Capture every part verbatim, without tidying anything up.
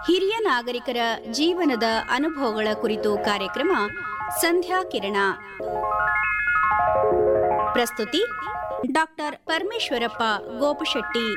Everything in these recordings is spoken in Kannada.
ಹಿರಿಯ ನಾಗರಿಕರ ಜೀವನದ ಅನುಭವಗಳ ಕುರಿತು ಕಾರ್ಯಕ್ರಮ ಸಂಧ್ಯಾ ಕಿರಣ. ಪ್ರಸ್ತುತಿ ಡಾಕ್ಟರ್ ಪರಮೇಶ್ವರಪ್ಪ ಗೋಪಶೆಟ್ಟಿ.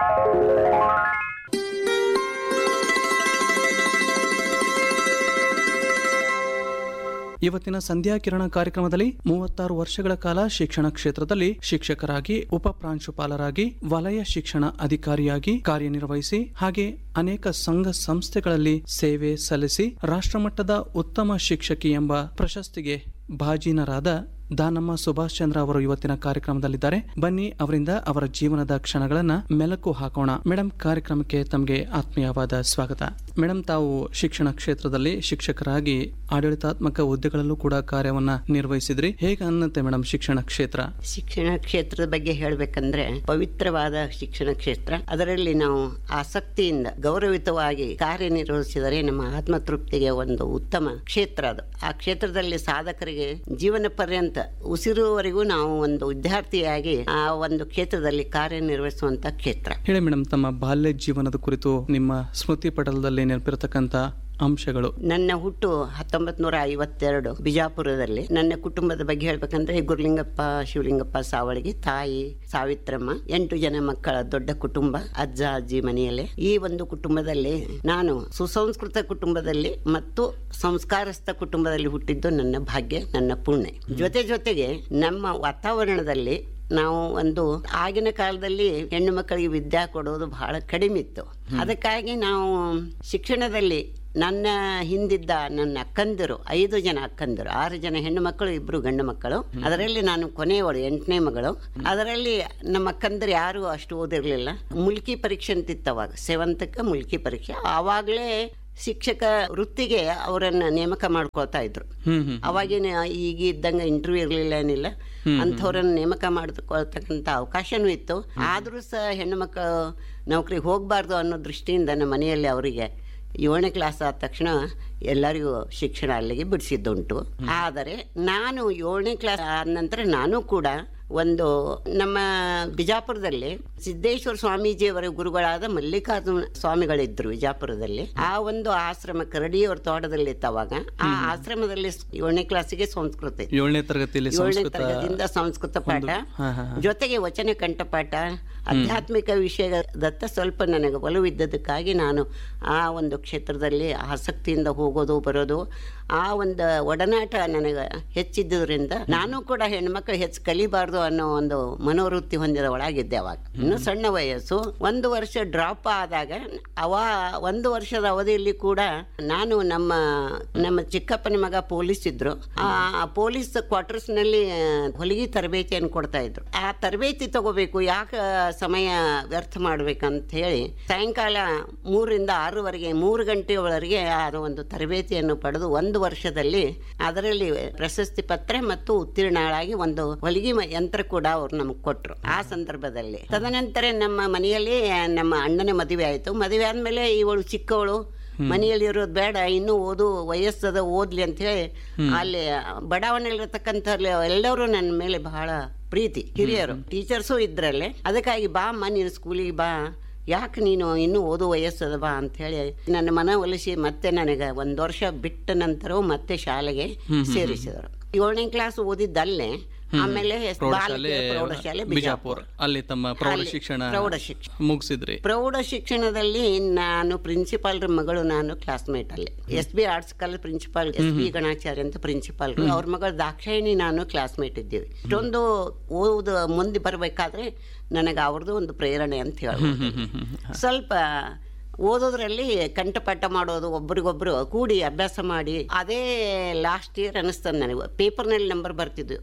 ಇವತ್ತಿನ ಸಂಧ್ಯಾ ಕಿರಣ ಕಾರ್ಯಕ್ರಮದಲ್ಲಿ ಮೂವತ್ತಾರು ವರ್ಷಗಳ ಕಾಲ ಶಿಕ್ಷಣ ಕ್ಷೇತ್ರದಲ್ಲಿ ಶಿಕ್ಷಕರಾಗಿ, ಉಪ ಪ್ರಾಂಶುಪಾಲರಾಗಿ, ವಲಯ ಶಿಕ್ಷಣ ಅಧಿಕಾರಿಯಾಗಿ ಕಾರ್ಯನಿರ್ವಹಿಸಿ ಹಾಗೆ ಅನೇಕ ಸಂಘ ಸಂಸ್ಥೆಗಳಲ್ಲಿ ಸೇವೆ ಸಲ್ಲಿಸಿ ರಾಷ್ಟ್ರಮಟ್ಟದ ಉತ್ತಮ ಶಿಕ್ಷಕಿ ಎಂಬ ಪ್ರಶಸ್ತಿಗೆ ಭಾಜೀನರಾದ ದಾನಮ್ಮ ಸುಭಾಷ್ ಚಂದ್ರ ಅವರು ಇವತ್ತಿನ ಕಾರ್ಯಕ್ರಮದಲ್ಲಿದ್ದಾರೆ. ಬನ್ನಿ ಅವರಿಂದ ಅವರ ಜೀವನದ ಕ್ಷಣಗಳನ್ನ ಮೆಲುಕು ಹಾಕೋಣ. ಮೇಡಮ್, ಕಾರ್ಯಕ್ರಮಕ್ಕೆ ತಮಗೆ ಆತ್ಮೀಯವಾದ ಸ್ವಾಗತ. ಮೇಡಮ್, ತಾವು ಶಿಕ್ಷಣ ಕ್ಷೇತ್ರದಲ್ಲಿ ಶಿಕ್ಷಕರಾಗಿ ಆಡಳಿತಾತ್ಮಕ ಹುದ್ದೆಗಳಲ್ಲೂ ಕೂಡ ಕಾರ್ಯವನ್ನ ನಿರ್ವಹಿಸಿದ್ರಿ. ಹೇಗೆ ಅನ್ನತ್ತೆ ಮೇಡಮ್ ಶಿಕ್ಷಣ ಕ್ಷೇತ್ರ? ಶಿಕ್ಷಣ ಕ್ಷೇತ್ರದ ಬಗ್ಗೆ ಹೇಳ್ಬೇಕಂದ್ರೆ ಪವಿತ್ರವಾದ ಶಿಕ್ಷಣ ಕ್ಷೇತ್ರ. ಅದರಲ್ಲಿ ನಾವು ಆಸಕ್ತಿಯಿಂದ ಗೌರವಿತವಾಗಿ ಕಾರ್ಯನಿರ್ವಹಿಸಿದರೆ ನಮ್ಮ ಆತ್ಮತೃಪ್ತಿಗೆ ಒಂದು ಉತ್ತಮ ಕ್ಷೇತ್ರ ಅದು. ಆ ಕ್ಷೇತ್ರದಲ್ಲಿ ಸಾಧಕರಿಗೆ ಜೀವನ ಪರ್ಯಂತ ಉಸಿರುವರೆಗೂ ನಾವು ಒಂದು ವಿದ್ಯಾರ್ಥಿಯಾಗಿ ಆ ಒಂದು ಕ್ಷೇತ್ರದಲ್ಲಿ ಕಾರ್ಯನಿರ್ವಹಿಸುವಂತ ಕ್ಷೇತ್ರ. ಹೇಳಿ ಮೇಡಮ್, ತಮ್ಮ ಬಾಲ್ಯ ಜೀವನದ ಕುರಿತು ನಿಮ್ಮ ಸ್ಮೃತಿ ಪಟಲದಲ್ಲಿ ನೆನಪಿರತಕ್ಕಂತ ಅಂಶಗಳು. ನನ್ನ ಹುಟ್ಟು ಹತ್ತೊಂಬತ್ ನೂರ ಐವತ್ತೆರಡು ಬಿಜಾಪುರದಲ್ಲಿ. ನನ್ನ ಕುಟುಂಬದ ಬಗ್ಗೆ ಹೇಳ್ಬೇಕಂದ್ರೆ ಗುರುಲಿಂಗಪ್ಪ ಶಿವಲಿಂಗಪ್ಪ ಸಾವಳಿಗೆ, ತಾಯಿ ಸಾವಿತ್ರಮ್ಮ, ಎಂಟು ಜನ ಮಕ್ಕಳ ದೊಡ್ಡ ಕುಟುಂಬ, ಅಜ್ಜ ಅಜ್ಜಿ ಮನೆಯಲ್ಲೇ. ಈ ಒಂದು ಕುಟುಂಬದಲ್ಲಿ ನಾನು ಸುಸಂಸ್ಕೃತ ಕುಟುಂಬದಲ್ಲಿ ಮತ್ತು ಸಂಸ್ಕಾರಸ್ಥ ಕುಟುಂಬದಲ್ಲಿ ಹುಟ್ಟಿದ್ದು ನನ್ನ ಭಾಗ್ಯ, ನನ್ನ ಪುಣ್ಯ. ಜೊತೆ ಜೊತೆಗೆ ನಮ್ಮ ವಾತಾವರಣದಲ್ಲಿ ನಾವು ಒಂದು ಆಗಿನ ಕಾಲದಲ್ಲಿ ಹೆಣ್ಣು ಮಕ್ಕಳಿಗೆ ವಿದ್ಯಾ ಕೊಡೋದು ಬಹಳ ಕಡಿಮೆ ಇತ್ತು. ಅದಕ್ಕಾಗಿ ನಾವು ಶಿಕ್ಷಣದಲ್ಲಿ ನನ್ನ ಹಿಂದಿದ್ದ ನನ್ನ ಅಕ್ಕಂದಿರು, ಐದು ಜನ ಅಕ್ಕಂದಿರು, ಆರು ಜನ ಹೆಣ್ಣು ಮಕ್ಕಳು, ಇಬ್ರು ಗಂಡು ಮಕ್ಕಳು. ಅದರಲ್ಲಿ ನಾನು ಕೊನೆಯವಳು, ಎಂಟನೇ ಮಗಳು. ಅದರಲ್ಲಿ ನಮ್ಮ ಅಕ್ಕಂದಿರು ಯಾರು ಅಷ್ಟು ಓದಿರ್ಲಿಲ್ಲ. ಮುಲ್ಕಿ ಪರೀಕ್ಷೆ ಅಂತಿತ್ತು ಅವಾಗ, ಸೆವೆಂತಕ್ಕೆ ಮುಲ್ಕಿ ಪರೀಕ್ಷೆ. ಆವಾಗಲೇ ಶಿಕ್ಷಕ ವೃತ್ತಿಗೆ ಅವರನ್ನ ನೇಮಕ ಮಾಡ್ಕೊಳ್ತಾ ಇದ್ರು. ಅವಾಗಿನ ಈಗ ಇದ್ದಂಗ ಇಂಟರ್ವ್ಯೂ ಇರ್ಲಿಲ್ಲ, ಏನಿಲ್ಲ. ಅಂಥವ್ರನ್ನ ನೇಮಕ ಮಾಡ್ಕೊಳ್ತಕ್ಕಂಥ ಅವಕಾಶನೂ ಇತ್ತು. ಆದ್ರೂ ಸಹ ಹೆಣ್ಣು ಮಕ್ಕಳು ನೌಕರಿಗೆ ಹೋಗ್ಬಾರ್ದು ಅನ್ನೋ ದೃಷ್ಟಿಯಿಂದ ನಮ್ಮ ಮನೆಯಲ್ಲಿ ಅವರಿಗೆ ಏಳನೇ ಕ್ಲಾಸ್ ಆದ ತಕ್ಷಣ ಎಲ್ಲರಿಗೂ ಶಿಕ್ಷಣ ಅಲ್ಲಿಗೆ ಬಿಡಿಸಿದ್ದುಂಟು. ಆದರೆ ನಾನು ಏಳನೇ ಕ್ಲಾಸ್ ಆದ ನಂತರ ನಾನು ಕೂಡ ಒಂದು ನಮ್ಮ ಬಿಜಾಪುರದಲ್ಲಿ ಸಿದ್ದೇಶ್ವರ ಸ್ವಾಮೀಜಿಯವರ ಗುರುಗಳಾದ ಮಲ್ಲಿಕಾರ್ಜುನ ಸ್ವಾಮಿಗಳಿದ್ರು ಬಿಜಾಪುರದಲ್ಲಿ. ಆ ಒಂದು ಆಶ್ರಮ ಕರಡಿಯವರ ತೋಟದಲ್ಲಿ ಇತ್ತು ಅವಾಗ. ಆ ಆಶ್ರಮದಲ್ಲಿ ಏಳನೇ ಕ್ಲಾಸಿಗೆ ಸಂಸ್ಕೃತ, ಏಳನೇ ತರಗತಿಯಲ್ಲಿ ಏಳನೇ ತರಗತಿಯಿಂದ ಸಂಸ್ಕೃತ ಪಾಠ, ಜೊತೆಗೆ ವಚನ ಕಂಠಪಾಠ, ಆಧ್ಯಾತ್ಮಿಕ ವಿಷಯದತ್ತ ಸ್ವಲ್ಪ ನನಗೆ ಒಲವಿದ್ದದಕ್ಕಾಗಿ ನಾನು ಆ ಒಂದು ಕ್ಷೇತ್ರದಲ್ಲಿ ಆಸಕ್ತಿಯಿಂದ ಹೋಗೋದು ಬರೋದು, ಆ ಒಂದು ಒಡನಾಟ ನನಗೆ ಹೆಚ್ಚಿದ್ದರಿಂದ ನಾನು ಕೂಡ ಹೆಣ್ಮಕ್ಳು ಹೆಚ್ಚು ಕಲಿಬಾರ್ದು ಅನ್ನೋ ಒಂದು ಮನೋವೃತ್ತಿ ಹೊಂದಿದ ಒಳಗಿದ್ದೆ. ಅವಾಗ ಇನ್ನು ಸಣ್ಣ ವಯಸ್ಸು. ಒಂದು ವರ್ಷ ಡ್ರಾಪ್ ಆದಾಗ ಅವ ಒಂದು ವರ್ಷದ ಅವಧಿಯಲ್ಲಿ ಕೂಡ ನಾನು ನಮ್ಮ ನಮ್ಮ ಚಿಕ್ಕಪ್ಪನ ಮಗ ಪೊಲೀಸ್ ಇದ್ರು. ಆ ಪೊಲೀಸ್ ಕ್ವಾರ್ಟರ್ಸ್ ನಲ್ಲಿ ಹೊಲಿಗೆ ತರಬೇತಿಯನ್ನು ಕೊಡ್ತಾ ಇದ್ರು. ಆ ತರಬೇತಿ ತಗೋಬೇಕು, ಯಾಕೆ ಸಮಯ ವ್ಯರ್ಥ ಮಾಡ್ಬೇಕಂತ ಹೇಳಿ ಸಾಯಂಕಾಲ ಮೂರರಿಂದ ಆರೂವರೆಗೆ ಮೂರು ಗಂಟೆಯವರೆಗೆ ಆ ಒಂದು ತರಬೇತಿಯನ್ನು ಪಡೆದು ಒಂದು ವರ್ಷದಲ್ಲಿ ಅದರಲ್ಲಿ ಪ್ರಶಸ್ತಿ ಪತ್ರ ಮತ್ತು ಉತ್ತೀರ್ಣಳಾಗಿ ಒಂದು ಹೊಲಿಗೆ ಯಂತ್ರ ಕೂಡ ಅವ್ರು ನಮಗೆ ಕೊಟ್ರು ಆ ಸಂದರ್ಭದಲ್ಲಿ. ತದನಂತರ ನಮ್ಮ ಮನೆಯಲ್ಲಿ ನಮ್ಮ ಅಣ್ಣನ ಮದುವೆ ಆಯ್ತು. ಮದುವೆ ಆದ್ಮೇಲೆ ಇವಳು ಚಿಕ್ಕವಳು, ಮನೆಯಲ್ಲಿ ಇರೋದು ಬೇಡ, ಇನ್ನೂ ಓದು ವಯಸ್ಸದ ಓದ್ಲಿ ಅಂತ ಹೇಳಿ ಅಲ್ಲಿ ಬಡಾವಣೆಯಲ್ಲಿರತಕ್ಕಂಥ ಎಲ್ಲರೂ ನನ್ನ ಮೇಲೆ ಬಹಳ ಪ್ರೀತಿ, ಹಿರಿಯರು ಟೀಚರ್ಸು ಇದ್ರಲ್ಲೇ. ಅದಕ್ಕಾಗಿ ಬಾ ಅಮ್ಮ ನೀನು ಸ್ಕೂಲಿಗೆ ಬಾ, ಯಾಕೆ ನೀನು ಇನ್ನೂ ಓದು ವಯಸ್ಸದ ಬಾ ಅಂತ ಹೇಳಿ ನನ್ನ ಮನ ಒಲಿಸಿ ಮತ್ತೆ ನನಗೆ ಒಂದು ವರ್ಷ ಬಿಟ್ಟ ನಂತರವೂ ಮತ್ತೆ ಶಾಲೆಗೆ ಸೇರಿಸಿದರು. ಏಳನೇ ಕ್ಲಾಸ್ ಓದಿದ್ದಲ್ಲೇ. ಆಮೇಲೆ ಪ್ರೌಢಶಾಲೆ ಬಿಜಾಪುರ, ಅಲ್ಲಿ ತಮ್ಮ ಪ್ರೌಢ ಶಿಕ್ಷಣ ಪ್ರೌಢ ಶಿಕ್ಷಣ ಮುಗಿಸಿದ್ರಿ. ಪ್ರೌಢ ಶಿಕ್ಷಣದಲ್ಲಿ ನಾನು ಪ್ರಿನ್ಸಿಪಾಲ್ರ ಮಗಳು, ನಾನು ಕ್ಲಾಸ್ಮೇಟ್ ಅಲ್ಲಿ S B arts college principal S B Ganacharya ಅಂತ ಪ್ರಿನ್ಸಿಪಾಲ್, ಅವ್ರ ಮಗಳು ದಾಕ್ಷಾಯಿಣಿ, ನಾನು ಕ್ಲಾಸ್ಮೇಟ್ ಇದ್ದೀವಿ. ಇಷ್ಟೊಂದು ಓದು ಮುಂದೆ ಬರಬೇಕಾದ್ರೆ ನನಗೆ ಅವ್ರದ್ದು ಒಂದು ಪ್ರೇರಣೆ ಅಂತ ಹೇಳ್ಬೋದು. ಸ್ವಲ್ಪ ಓದೋದ್ರಲ್ಲಿ ಕಂಠಪಾಠ ಮಾಡೋದು, ಒಬ್ರಿಗೊಬ್ರು ಕೂಡಿ ಅಭ್ಯಾಸ ಮಾಡಿ, ಅದೇ ಲಾಸ್ಟ್ ಇಯರ್ ಅನಿಸ್ತದೆ ನನಗೆ. ಪೇಪರ್ನಲ್ಲಿ ನಂಬರ್ ಬರ್ತಿದ್ವು,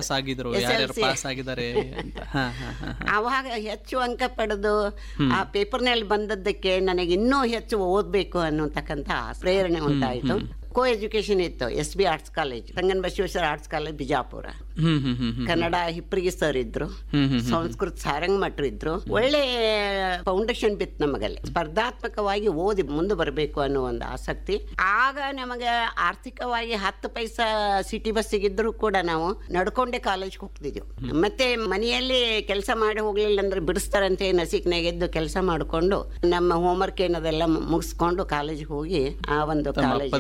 ಅವಾಗ ಹೆಚ್ಚು ಅಂಕ ಪಡೆದು ಆ ಪೇಪರ್ನಲ್ಲಿ ಬಂದದ್ದಕ್ಕೆ ನನಗೆ ಇನ್ನೂ ಹೆಚ್ಚು ಓದ್ಬೇಕು ಅನ್ನೋತಕ್ಕಂಥ ಪ್ರೇರಣೆ ಉಂಟಾಯಿತು. ಕೋ ಎಜುಕೇಶನ್ ಇತ್ತು S B arts college, Sangana Basaveshwara arts college Bijapur. ಹ್ಮ್ ಹ್ಮ್ ಹ್ಮ್ ಹ್ಮ್ ಕನ್ನಡ ಹಿಪ್ರಿಗೆ ಸರ್ ಇದ್ರು, ಹ್ಮ್ ಹ್ಮ್ ಸಂಸ್ಕೃತ ಸಾರಂಗ್ ಮಟ್ರು ಇದ್ರು. ಒಳ್ಳೆ ಫೌಂಡೇಶನ್ ಬಿತ್ತು ನಮಗಲ್ಲಿ. ಸ್ಪರ್ಧಾತ್ಮಕವಾಗಿ ಓದಿ ಮುಂದೆ ಬರಬೇಕು ಅನ್ನೋ ಒಂದು ಆಸಕ್ತಿ. ಆಗ ನಮಗೆ ಆರ್ಥಿಕವಾಗಿ ಹತ್ತು ಪೈಸಾ ಸಿಟಿ ಬಸ್ಸಿಗಿದ್ರು ಕೂಡ ನಾವು ನಡ್ಕೊಂಡೆ ಕಾಲೇಜ್ಗೆ ಹೋಗ್ತಿದ್ವಿ. ಮತ್ತೆ ಮನೆಯಲ್ಲಿ ಕೆಲಸ ಮಾಡಿ ಹೋಗ್ಲಿಲ್ಲ ಅಂದ್ರೆ ಬಿಡಿಸ್ತಾರಂತೆ ನಸಿಕ್ನಾಗ ಎದ್ದು ಕೆಲಸ ಮಾಡಿಕೊಂಡು ನಮ್ಮ ಹೋಮ್ವರ್ಕ್ ಏನದೆಲ್ಲ ಮುಗಿಸ್ಕೊಂಡು ಕಾಲೇಜ್ಗೆ ಹೋಗಿ ಆ ಒಂದು ಕಾಲೇಜ್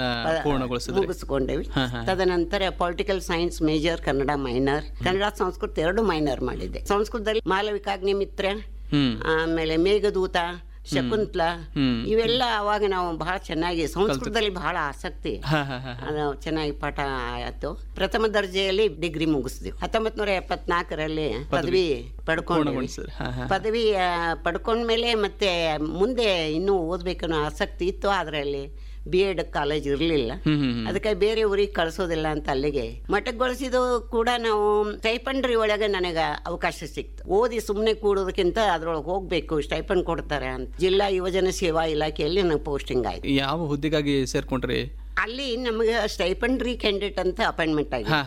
ಮುಗಿಸ್ಕೊಂಡೇವಿ. ತದನಂತರ political science major, Kannada minor, Kannada Sanskrit ಎರಡು ಮೈನರ್ ಮಾಡಿದ್ದೆ. ಸಂಸ್ಕೃತದಲ್ಲಿ ಮಾಲವಿಕಾಗ್ನಿ ಮಿತ್ರ, ಆಮೇಲೆ ಮೇಘದೂತ, ಶಕುಂತ್ಲ, ಇವೆಲ್ಲ ಅವಾಗ ನಾವು ಬಹಳ ಚೆನ್ನಾಗಿ ಸಂಸ್ಕೃತದಲ್ಲಿ ಬಹಳ ಆಸಕ್ತಿ, ಚೆನ್ನಾಗಿ ಪಾಠ ಆಯ್ತು. ಪ್ರಥಮ ದರ್ಜೆಯಲ್ಲಿ ಡಿಗ್ರಿ ಮುಗಿಸ್ತೀವಿ. ಹತ್ತೊಂಬತ್ ನೂರ ಎಪ್ಪತ್ನಾಲ್ಕರಲ್ಲಿ ಪದವಿ ಪಡ್ಕೊಂಡ್ವಿ. ಪದವಿ ಪಡ್ಕೊಂಡ್ಮೇಲೆ ಮತ್ತೆ ಮುಂದೆ ಇನ್ನೂ ಓದ್ಬೇಕನ್ನೋ ಆಸಕ್ತಿ ಇತ್ತು. ಅದರಲ್ಲಿ ಬಿ ಎಡ್ ಕಾಲೇಜ್ ಇರಲಿಲ್ಲ, ಅದಕ್ಕೆ ಬೇರೆ ಊರಿಗೆ ಕಳ್ಸೋದಿಲ್ಲ ಅಂತ ಅಲ್ಲಿಗೆ ಮಠಗೊಳಿಸಿದ್ದು ಕೂಡ ನಾವು ಸ್ಟೈಪಂಡ್ರಿ ಒಳಗೆ ನನಗೆ ಅವಕಾಶ ಸಿಕ್ತು. ಓದಿ ಸುಮ್ಮನೆ ಕೂಡೋದಕ್ಕಿಂತ ಅದ್ರೊಳಗೆ ಹೋಗ್ಬೇಕು, ಸ್ಟೈಪಂಡ್ ಕೊಡ್ತಾರೆ ಅಂತ ಜಿಲ್ಲಾ ಯುವಜನ ಸೇವಾ ಇಲಾಖೆಯಲ್ಲಿ ನನಗೆ ಪೋಸ್ಟಿಂಗ್ ಆಯ್ತು. ಯಾವ ಹುದ್ದೆಗಾಗಿ ಸೇರ್ಕೊಂಡ್ರಿ? ಅಲ್ಲಿ ನಮಗೆ ಸ್ಟೈಪಂಡ್ರಿ ಕ್ಯಾಂಡಿಡೇಟ್ ಅಂತ ಅಪಾಯಿಂಟ್ಮೆಂಟ್ ಆಗಿದೆ.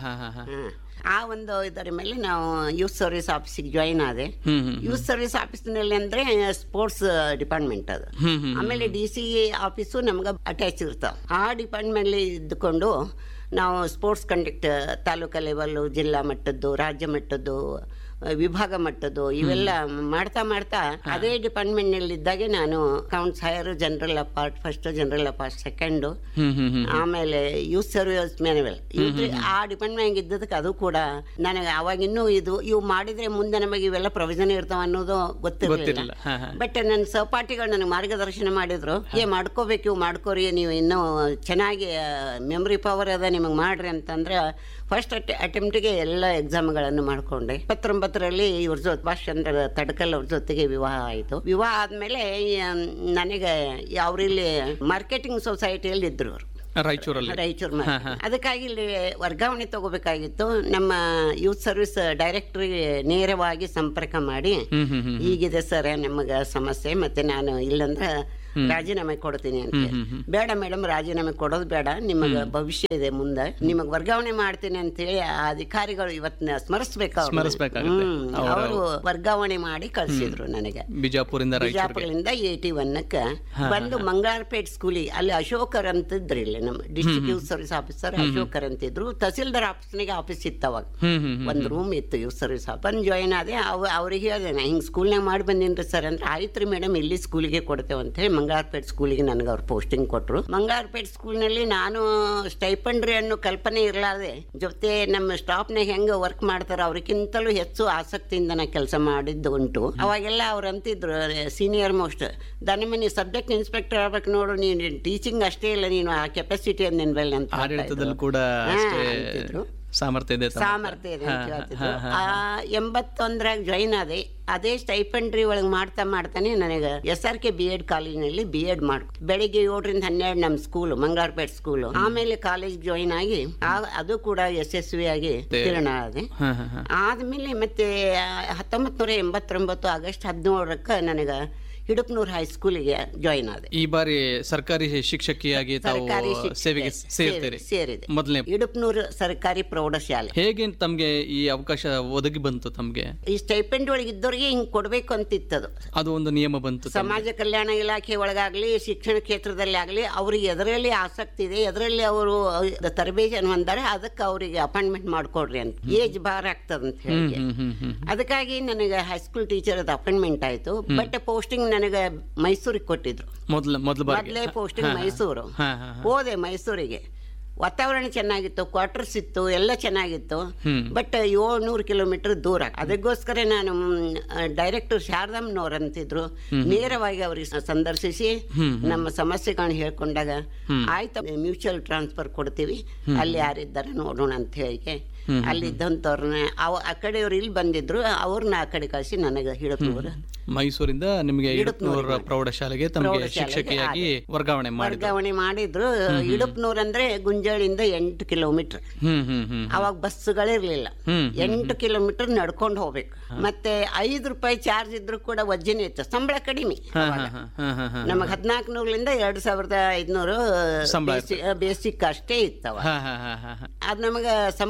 ಆ ಒಂದು ಇದರ ಮೇಲೆ ನಾವು ಯೂತ್ ಸರ್ವಿಸ್ ಆಫೀಸಿಗೆ ಜಾಯಿನ್ ಆದೆ. ಯೂತ್ ಸರ್ವಿಸ್ ಆಫೀಸ್ನಲ್ಲಿ ಅಂದ್ರೆ ಸ್ಪೋರ್ಟ್ಸ್ ಡಿಪಾರ್ಟ್ಮೆಂಟ್ ಅದು. ಆಮೇಲೆ ಡಿ ಸಿ ಆಫೀಸು ನಮ್ಗೆ ಅಟ್ಯಾಚ್ ಇರ್ತಾವ. ಆ ಡಿಪಾರ್ಟ್ಮೆಂಟ್ ಇದ್ದುಕೊಂಡು ನಾವು ಸ್ಪೋರ್ಟ್ಸ್ ಕಂಡಕ್ಟ್ ತಾಲೂಕಾ ಲೆವೆಲ್ಲು, ಜಿಲ್ಲಾ ಮಟ್ಟದ್ದು, ರಾಜ್ಯ ಮಟ್ಟದ್ದು, ವಿಭಾಗ ಮಟ್ಟದ್ದು ಇವೆಲ್ಲ ಮಾಡ್ತಾ ಮಾಡ್ತಾ ಅದೇ ಡಿಪಾರ್ಟ್ಮೆಂಟ್ ನಲ್ಲಿ ಇದ್ದಾಗೆ ನಾನು accounts higher, general apart first, general apart second, ಆಮೇಲೆ ಯೂತ್ ಸರ್ವಿಸ್ ಮ್ಯಾನುವಲ್, ಆ ಡಿಪಾರ್ಟ್ಮೆಂಟ್ ಇದ್ದದಕ್ಕೆ ಅದು ಕೂಡ ನನಗೆ ಅವಾಗಿನ್ನೂ ಇದು ಇವು ಮಾಡಿದ್ರೆ ಮುಂದೆ ನಮಗೆ ಇವೆಲ್ಲ ಪ್ರೊವಿಷನ್ ಇರ್ತಾವ ಅನ್ನೋದು ಗೊತ್ತಿರಲಿಲ್ಲ. ಬಟ್ ನನ್ನ ಸಹಪಾಠಿಗಳು ನನಗೆ ಮಾರ್ಗದರ್ಶನ ಮಾಡಿದ್ರು, ಏ ಮಾಡ್ಕೋಬೇಕು, ಇವು ಮಾಡ್ಕೋರಿ, ನೀವು ಇನ್ನೂ ಚೆನ್ನಾಗಿ ಮೆಮೊರಿ ಪವರ್ ಅದ ನಿಮಗೆ ಮಾಡ್ರಿ ಅಂತಂದ್ರೆ ಫಸ್ಟ್ ಅಟೆ ಅಟೆಂಪ್ಟಿಗೆ ಎಲ್ಲ ಎಕ್ಸಾಮ್ಗಳನ್ನು ಮಾಡ್ಕೊಂಡೆ. ಇಪ್ಪತ್ತೊಂಬತ್ತರಲ್ಲಿ ಇವ್ರ ಜೊತೆ ಭಾಷ್ ಚಂದ್ರ ತಡ್ಕಲ್ ಅವ್ರ ಜೊತೆಗೆ ವಿವಾಹ ಆಯಿತು. ವಿವಾಹ ಆದಮೇಲೆ ನನಗೆ ಅವರಿಲ್ಲಿ ಮಾರ್ಕೆಟಿಂಗ್ ಸೊಸೈಟಿಯಲ್ಲಿ ಇದ್ರು ಅವರು ರಾಯಚೂರಲ್ಲಿ, ರಾಯಚೂರು. ಅದಕ್ಕಾಗಿ ಇಲ್ಲಿ ವರ್ಗಾವಣೆ ತಗೋಬೇಕಾಗಿತ್ತು. ನಮ್ಮ ಯೂತ್ ಸರ್ವಿಸ್ ಡೈರೆಕ್ಟರ್ಗೆ ನೇರವಾಗಿ ಸಂಪರ್ಕ ಮಾಡಿ, ಹೀಗಿದೆ ಸರ್ ನಮಗ ಸಮಸ್ಯೆ, ಮತ್ತೆ ನಾನು ಇಲ್ಲಂದ್ರೆ ರಾಜೀನಾಮೆ ಕೊಡ್ತೀನಿ ಅಂತ. ಬೇಡ ಮೇಡಮ್, ರಾಜೀನಾಮೆ ಕೊಡೋದು ಬೇಡ, ನಿಮಗ ಭವಿಷ್ಯ ಇದೆ ಮುಂದೆ, ನಿಮಗ್ ವರ್ಗಾವಣೆ ಮಾಡ್ತೀನಿ ಅಂತ ಹೇಳಿ ಆ ಅಧಿಕಾರಿಗಳು ಇವತ್ತಿನ ಸ್ಮರಿಸ್ಬೇಕು. ಅವರು ವರ್ಗಾವಣೆ ಮಾಡಿ ಕಳ್ಸಿದ್ರು ನನಗೆ ಬಿಜಾಪುರದಿಂದ. ಬಿಜಾಪುರದಿಂದ ಏಟಿ ಒನ್ಕ್ಕ ಬಂದು ಮಂಗಳಾರಪೇಟ್ ಸ್ಕೂಲಿಗೆ, ಅಲ್ಲಿ ಅಶೋಕರ್ ಅಂತಿದ್ರು, ಇಲ್ಲಿ ನಮ್ಮ ಡಿಸ್ಟ್ರಿಕ್ಟ್ ಯೂತ್ ಸರ್ವಿಸ್ ಆಫೀಸರ್ ಅಶೋಕರ್ ಅಂತಿದ್ರು. ತಹಸೀಲ್ದಾರ್ ಆಫೀಸ್ನಾಗ ಆಫೀಸ್ ಇತ್ತು ಅವಾಗ, ಒಂದ್ ರೂಮ್ ಇತ್ತು ಯೂತ್ ಸರ್ವಿಸ್ ಆಫೀಸ್. ಬಂದು ಜಾಯಿನ್ ಆದೆ. ಅವ್ರಿಗೆ ಹೇಳಿದೆ, ನಾ ಹಿಂಗ್ ಸ್ಕೂಲ್ನಾಗ ಮಾಡಿ ಬಂದಿನ್ರಿ ಸರ್ ಅಂದ್ರೆ, ಆಯ್ತ್ರಿ ಮೇಡಮ್, ಇಲ್ಲಿ ಸ್ಕೂಲಿಗೆ ಕೊಡ್ತೇವೆ ಅಂತ ಹೇಳಿ ಮಂಗಳಾರಪೇಟ್ ಸ್ಕೂಲಿಗೆ ನನಗೆ ಅವ್ರು ಪೋಸ್ಟಿಂಗ್ ಕೊಟ್ಟರು. ಮಂಗಳಾರಪೇಟ್ ಸ್ಕೂಲ್ನಲ್ಲಿ ನಾನು ಸ್ಟೈಪಂಡ್ರಿ ಅನ್ನೋ ಕಲ್ಪನೆ ಇರಲಾದೆ, ಜೊತೆ ನಮ್ಮ ಸ್ಟಾಫ್ನಾಗ ಹೆಂಗೆ ವರ್ಕ್ ಮಾಡ್ತಾರೆ ಅವ್ರಿಗಿಂತಲೂ ಹೆಚ್ಚು ಆಸಕ್ತಿಯಿಂದ ನಾ ಕೆಲಸ ಮಾಡಿದ್ದು ಉಂಟು. ಅವಾಗೆಲ್ಲ ಅವ್ರು ಅಂತಿದ್ರು, ಸೀನಿಯರ್ ಮೋಸ್ಟ್ ದನಮನಿ ಸಬ್ಜೆಕ್ಟ್ ಇನ್ಸ್ಪೆಕ್ಟರ್ ಆಗ್ಬೇಕು ನೋಡು, ನೀನು ಟೀಚಿಂಗ್ ಅಷ್ಟೇ ಇಲ್ಲ, ನೀನು ಆ ಕೆಪಾಸಿಟಿ ಅಂತ ನಿನ್ಬೆಲ್ಲ ಅಂತ ಅಂತಿದ್ರು. ಸಾಮರ್ಥ್ಯ ಇದೆ ಸಾಮರ್ಥ್ಯ ಇದೆ ಅಂತ ಹೇಳ್ತಿದ್ರು. ಆ ಎಂಬತ್ತೊಂದರಾಗ ಜಾಯಿನ್ ಆದೆ. ಅದೇ ಸ್ಟೈಪಂಡ್ರಿ ಒಳಗೆ ಮಾಡ್ತಾ ಮಾಡ್ತಾನೆ ನನಗೆ S R K B Ed ಕಾಲೇಜಿನಲ್ಲಿ ಬಿ ಎಡ್ ಮಾಡ್ ಬೆಳಿಗ್ಗೆ ಏಳರಿಂದ ಹನ್ನೆರಡು ನಮ್ಮ ಸ್ಕೂಲ್ ಮಂಗಳಾರಪೇಟ್ ಸ್ಕೂಲ್. ಆಮೇಲೆ ಕಾಲೇಜ್ ಜಾಯಿನ್ ಆಗಿ ಅದು ಕೂಡ ಯಶಸ್ವಿ ಆಗಿ ತೀರ್ಣ ಆದೆ. ಆದ್ಮೇಲೆ ಮತ್ತೆ ಹತ್ತೊಂಬತ್ ನೂರ ಎಂಬತ್ತೊಂಬತ್ತು ಆಗಸ್ಟ್ ಹದಿನೇಳರಕ್ಕ ನನಗ ಹಿಡಪ್ನೂರ್ ಹೈಸ್ಕೂಲಿಗೆ ಜಾಯಿನ್ ಆದೆ. ಈ ಬಾರಿ ಸರ್ಕಾರಿ ಶಿಕ್ಷಕಿಯಾಗಿ ಸೇವೆಗೆ ಸೇರಿದೆ. ಮೊದಲನೇ ಹಿಡಪ್ನೂರ್ ಸರ್ಕಾರಿ ಪ್ರೌಢಶಾಲೆ. ಹೇಗೆ ತಮ್ಗೆ ಈ ಅವಕಾಶ ಒದಗಿ ಬಂತು? ತಮ್ಗೆ ಈ ಸ್ಟೈಪೆಂಡ್ ಒಳಗೆ ಇದ್ದವ್ರಿಗೆ ಹಿಂಗ್ ಕೊಡ್ಬೇಕು ಅಂತಿತ್ತದು, ಅದು ಒಂದು ನಿಯಮ ಬಂತು. ಸಮಾಜ ಕಲ್ಯಾಣ ಇಲಾಖೆ ಒಳಗಾಗ್ಲಿ ಶಿಕ್ಷಣ ಕ್ಷೇತ್ರದಲ್ಲಿ ಆಗ್ಲಿ ಅವ್ರಿಗೆ ಎದರಲ್ಲಿ ಆಸಕ್ತಿ ಇದೆ, ಎದರಲ್ಲಿ ಅವರು ತರಬೇತಿಯನ್ನು ಹೊಂದಾರೆ, ಅದಕ್ಕೆ ಅವರಿಗೆ ಅಪಾಯಿಂಟ್ಮೆಂಟ್ ಮಾಡ್ಕೊಡ್ರಿ ಅಂತ. ಏಜ್ ಬಾರ್ ಆಗ್ತದ ಅಂತ ಹೇಳಿ ಅದಕ್ಕಾಗಿ ನನಗೆ ಹೈಸ್ಕೂಲ್ ಟೀಚರ್ ಅಪಾಯಿಂಟ್ಮೆಂಟ್ ಆಯ್ತು. ಬಟ್ ಪೋಸ್ಟಿಂಗ್ ನನಗೆ ಮೈಸೂರಿಗೆ ಕೊಟ್ಟಿದ್ರು. ಮೊದಲೇ ಪೋಸ್ಟಿಂಗ್ ಮೈಸೂರು. ಹೋದೆ ಮೈಸೂರಿಗೆ. ವಾತಾವರಣ ಚೆನ್ನಾಗಿತ್ತು, ಕ್ವಾರ್ಟರ್ಸ್ ಇತ್ತು, ಎಲ್ಲ ಚೆನ್ನಾಗಿತ್ತು. ಬಟ್ ಏಳ್ನೂರು ಕಿಲೋಮೀಟರ್ ದೂರ. ಅದಕ್ಕೋಸ್ಕರ ನಾನು ಡೈರೆಕ್ಟರ್ ಶಾರದಮ್ಮನವ್ರು ಅಂತಿದ್ರು, ನೇರವಾಗಿ ಅವ್ರಿಗೆ ಸಂದರ್ಶಿಸಿ ನಮ್ಮ ಸಮಸ್ಯೆಗಳನ್ನ ಹೇಳ್ಕೊಂಡಾಗ ಆಯ್ತು ಮ್ಯೂಚುವಲ್ ಟ್ರಾನ್ಸ್ಫರ್ ಕೊಡ್ತೀವಿ, ಅಲ್ಲಿ ಯಾರಿದ್ದಾರೆ ನೋಡೋಣ ಅಂತ ಹೇಳಿ ಅಲ್ಲಿದ್ದಂಥವ್ರನ್ನ ಅವ ಆ ಕಡೆಯವ್ರು ಇಲ್ಲಿ ಬಂದಿದ್ರು, ಅವ್ರನ್ನ ಆ ಕಡೆ ಕಳಿಸಿ ನನಗೆ ಹಿಡಪ್ನೂರು ಮೈಸೂರಿಂದ ನಿಮಗೆ ಹಿಡಪ್ನೂರ ಪ್ರೌಢಶಾಲೆಗೆ ತಮಗೆ ಶಿಕ್ಷಕಿಯಾಗಿ ವರ್ಗಾವಣೆ ವರ್ಗಾವಣೆ ಮಾಡಿದ್ರು. ಹಿಡಪ್ನೂರ್ ಅಂದ್ರೆ ಗುಂಜಾಳಿಂದ ಎಂಟು ಕಿಲೋಮೀಟರ್. ಅವಾಗ ಬಸ್ಗಳಿರ್ಲಿಲ್ಲ, ಎಂಟು ಕಿಲೋಮೀಟರ್ ನಡ್ಕೊಂಡು ಹೋಗ್ಬೇಕು. ಮತ್ತೆ ಐದು ರೂಪಾಯಿ ಚಾರ್ಜ್ ಇದ್ರು ಕೂಡ ವಜ್ಜನೆ ಇತ್ತು, ಸಂಬಳ ಕಡಿಮೆ. ನಮಗ್ ಹದಿನಾಲ್ಕು ನೂರಲಿಂದ ಎರಡ್ ಸಾವಿರದ ಐದ್ನೂರು ಬೇಸಿಕ್ ಅಷ್ಟೇ ಇತ್ತವ. ಅದ್ ನಮಗ ಸಂಬಳಗಿಂತ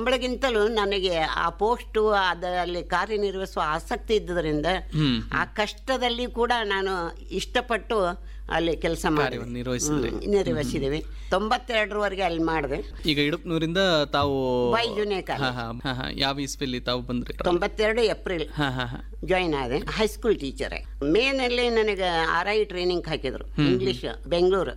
ಮೊದಲು ನನಗೆ ಆ ಪೋಸ್ಟು ಅದರಲ್ಲಿ ಕಾರ್ಯನಿರ್ವಹಿಸುವ ಆಸಕ್ತಿ ಇದ್ದುದರಿಂದ ಆ ಕಷ್ಟದಲ್ಲಿ ಕೂಡ ನಾನು ಇಷ್ಟಪಟ್ಟು ಅಲ್ಲಿ ಕೆಲಸ ಮಾಡಿ ನಿರ್ವಹಿಸಿದ್ದೇವೆ. ತೊಂಬತ್ತೆರಡರವರೆಗೆ ಅಲ್ಲಿ ಮಾಡಿದೆ. ಈಗ ಇಡುಪ್ನೂರಿಂದ ತಾವು ವೈಜುನೇಕ ಯಾವ ಇಸ್ವಿಲಿ ತಾವು ಬಂದ್ರಿ? ತೊಂಬತ್ತೆರಡು ಏಪ್ರಿಲ್ ಜಾಯಿನ್ ಆದೆ. High school teacher. ಮೇನಲ್ಲಿ ನನಗೆ ಆರ್ ಐ ಟ್ರೈನಿಂಗ್ ಹಾಕಿದ್ರು, ಇಂಗ್ಲಿಷ್, ಬೆಂಗಳೂರು.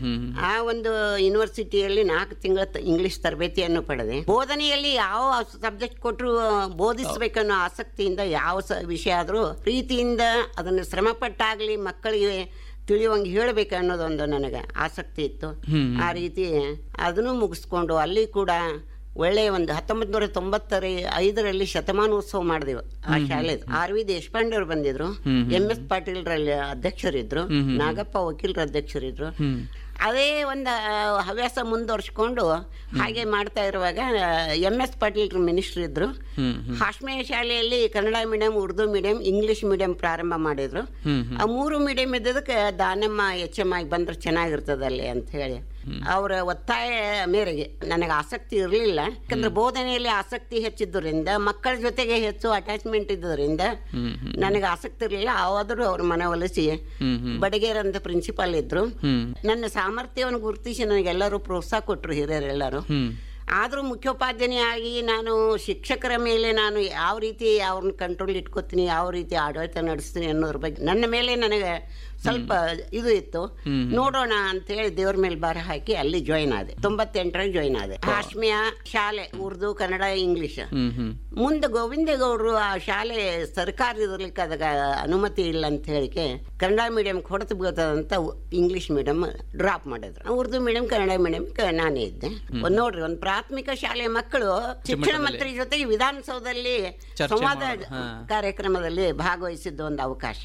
ಆ ಒಂದು ಯೂನಿವರ್ಸಿಟಿಯಲ್ಲಿ ನಾಲ್ಕು ತಿಂಗಳ ಇಂಗ್ಲಿಷ್ ತರಬೇತಿಯನ್ನು ಪಡೆದೆ. ಬೋಧನೆಯಲ್ಲಿ ಯಾವ ಸಬ್ಜೆಕ್ಟ್ ಕೊಟ್ಟರು ಬೋಧಿಸಬೇಕನ್ನೋ ಆಸಕ್ತಿಯಿಂದ ಯಾವ ವಿಷಯ ಆದರೂ ಪ್ರೀತಿಯಿಂದ ಅದನ್ನು ಶ್ರಮಪಟ್ಟಾಗ್ಲಿ ಮಕ್ಕಳಿಗೆ ತಿಳಿಯುವಂಗೆ ಹೇಳಬೇಕು ಅನ್ನೋದೊಂದು ನನಗೆ ಆಸಕ್ತಿ ಇತ್ತು. ಆ ರೀತಿ ಅದನ್ನು ಮುಗಿಸ್ಕೊಂಡು ಅಲ್ಲಿ ಕೂಡ ಒಳ್ಳೆಯ ಒಂದು ಹತ್ತೊಂಬತ್ತು ನೂರ ತೊಂಬತ್ತರ ಐದರಲ್ಲಿ ಶತಮಾನೋತ್ಸವ ಮಾಡಿದೆವು ಆ ಶಾಲೆದು. ಆರ್ ವಿ ದೇಶಪಾಂಡೆ ಅವರು ಬಂದಿದ್ರು, ಎಂ ಎಸ್ ಪಾಟೀಲ್ರಲ್ಲಿ ಅಧ್ಯಕ್ಷರಿದ್ರು, ನಾಗಪ್ಪ ವಕೀಲರ ಅಧ್ಯಕ್ಷರಿದ್ರು. ಅದೇ ಒಂದು ಹವ್ಯಾಸ ಮುಂದುವರ್ಸ್ಕೊಂಡು ಹಾಗೆ ಮಾಡ್ತಾ ಇರುವಾಗ ಎಂ ಎಸ್ ಪಾಟೀಲ್ ಮಿನಿಸ್ಟರ್ ಇದ್ರು. ಹಾಶ್ಮೇಯ ಶಾಲೆಯಲ್ಲಿ Kannada medium, Urdu medium, English medium ಪ್ರಾರಂಭ ಮಾಡಿದ್ರು. ಆ ಮೂರು ಮೀಡಿಯಂ ಇದ್ದದಕ್ಕೆ ದಾನಮ್ಮ ಎಚ್ ಎಂ ಆಗಿ ಬಂದ್ರೆ ಚೆನ್ನಾಗಿರ್ತದಲ್ಲಿ ಅಂತ ಹೇಳಿ ಅವರ ಒತ್ತಾಯ ಮೇರೆಗೆ ನನಗೆ ಆಸಕ್ತಿ ಇರಲಿಲ್ಲ. ಯಾಕಂದ್ರೆ ಬೋಧನೆಯಲ್ಲಿ ಆಸಕ್ತಿ ಹೆಚ್ಚಿದ್ದರಿಂದ, ಮಕ್ಕಳ ಜೊತೆಗೆ ಹೆಚ್ಚು ಅಟ್ಯಾಚ್ಮೆಂಟ್ ಇದ್ದುದರಿಂದ ನನಗೆ ಆಸಕ್ತಿ ಇರಲಿಲ್ಲ. ಆವಾದರೂ ಅವ್ರ ಮನವೊಲಿಸಿ ಬಡಗೇರ್ ಅಂತ ಪ್ರಿನ್ಸಿಪಾಲ್ ಇದ್ರು. ನನ್ನ ಸಾಮರ್ಥ್ಯವನ್ನು ಗುರುತಿಸಿ ನನಗೆಲ್ಲರೂ ಪ್ರೋತ್ಸಾಹ ಕೊಟ್ಟರು, ಹಿರಿಯರೆಲ್ಲರೂ. ಆದರೂ ಮುಖ್ಯೋಪಾಧ್ಯಾಯನಿಯಾಗಿ ನಾನು ಶಿಕ್ಷಕರ ಮೇಲೆ ನಾನು ಯಾವ ರೀತಿ ಅವ್ರನ್ನ ಕಂಟ್ರೋಲ್ ಇಟ್ಕೋತೀನಿ, ಯಾವ ರೀತಿ ಆಡಳಿತ ನಡೆಸ್ತೀನಿ ಅನ್ನೋದ್ರ ಬಗ್ಗೆ ನನ್ನ ಮೇಲೆ ನನಗೆ ಸ್ವಲ್ಪ ಇದು ಇತ್ತು. ನೋಡೋಣ ಅಂತ ಹೇಳಿ ದೇವ್ರ ಮೇಲೆ ಬಾರ ಹಾಕಿ ಅಲ್ಲಿ ಜಾಯಿನ್ ಆದೆ. ತೊಂಬತ್ತೆಂಟರಾಗ ಜಾಯಿನ್ ಆದೆ. ಹಾಶ್ಮಿಯಾ ಶಾಲೆ, ಉರ್ದು, ಕನ್ನಡ, ಇಂಗ್ಲಿಷ್. ಮುಂದೆ ಗೋವಿಂದೇಗೌಡರು ಆ ಶಾಲೆ ಸರ್ಕಾರದಲ್ಲಿಕ್ಕೆ ಅದಕ್ಕೆ ಅನುಮತಿ ಇಲ್ಲ ಅಂತ ಹೇಳಿಕೆ Kannada medium ಹೊಡೆತು ಬೀಳ್ತದಂತ English medium drop ಮಾಡಿದ್ರು. ಉರ್ದು ಮೀಡಿಯಂ, ಕನ್ನಡ ಮೀಡಿಯಂ ನಾನೇ ಇದ್ದೆ. ಒಂದ್ ನೋಡ್ರಿ, ಒಂದು ಪ್ರಾಥಮಿಕ ಶಾಲೆಯ ಮಕ್ಕಳು ಶಿಕ್ಷಣ ಮಂತ್ರಿ ಜೊತೆಗೆ ವಿಧಾನಸೌಧದಲ್ಲಿ ಸಂವಾದ ಕಾರ್ಯಕ್ರಮದಲ್ಲಿ ಭಾಗವಹಿಸಿದ್ದ ಒಂದು ಅವಕಾಶ.